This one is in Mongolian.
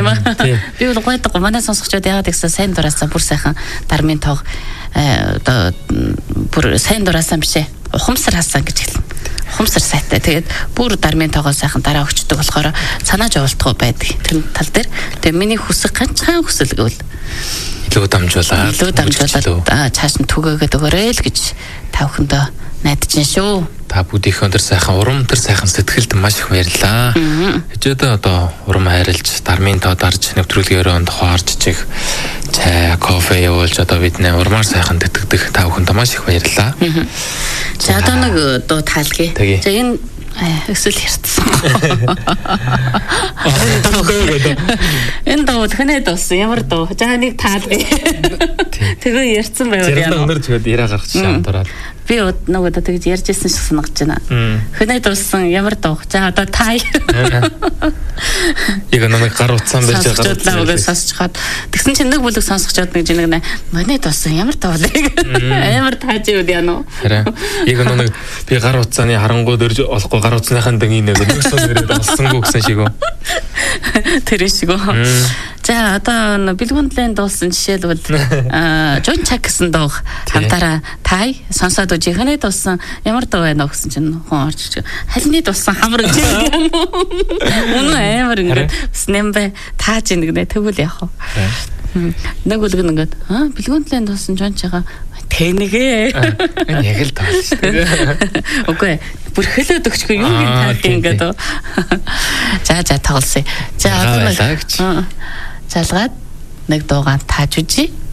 ба. Би бол гойдог манай сонсогчдод яагаад гэсэн сайн дураасаа бүр сайхан дармын тоог одоо бүр сайн дураасаа бишээ. Ухамсар хасан гэж хэлнэ. Ухамсар сайтай. Тэгээд бүр дармын тоогоо сайхан дараа өгчдөг болохоор санаа жоволтгоо байдаг. Тэр тал дээр тэгээд миний хүсэх ганцхан хүсэл гэвэл илүү дамжуулаад цааш нь түгээгээд өгөөрэй л гэж та бүхэндээ найдаж байна шүү. Та бүгдийнхээ өндөр сайхан урам тэр сайхан сэтгэлд маш их баярлалаа. Хажуудаа одоо урам хайрлж дармын тоо дарж нэвтрүүлгээрөө ондохоо орж чих чай, кофе явуулж одоо бидний урмаар сайхан тэтгэдэг та бүхэнд маш их баярлалаа. За одоо нэг дуу таалгая. За энэ эсвэл ярьсан. Энэ дуу тэнэ дуусан ямар дуу? За нэг таалгая. Тэгээ ярьсан байвал яа. Өнөр зүгээр яраа гаргаж шаамдураад. Би нөгөө тэгж ярьжсэн шиг санагч байна. Хөнөө дуусан ямар дуу? За одоо тай. Яг нэг гар утсан байж байгаа. Сонсчиход тэгсэн чинь нэг бүлэг сонсогчод нэг жинэг манай дуусан ямар дуу вэ? Амар тааж юу яана. Хараа. Яг нэг би гар утсаны харангуй дөрж олохгүй гар утсныхаа дэгийн нэг сон нэрээд олсонгүй гэсэн шиг үү. Тэр шиг үү. За одоо бэлгүндлэн дуусан жишээлбэл Жон Чак гэсэн дуу хамтараа тай сонсоод үжих хэнэ дуусан ямар дуу байна вэ гэсэн чинь хүн орж халины дуусан хамар гэж юм. Үнэн амар ингээд снэмбэ тааж ингэнэ тэгвэл яах вэ? Нэг үлгэн ингээд бэлгүндлэн дуусан Жон Чага тэнэгэ. Энэ яг л таа шүү дээ. Окей. Бүр хэлээд өгчгүй юу гин таах ингээд. За тоглосон. За одоо залгаад нэг дуугаан тааж үжи.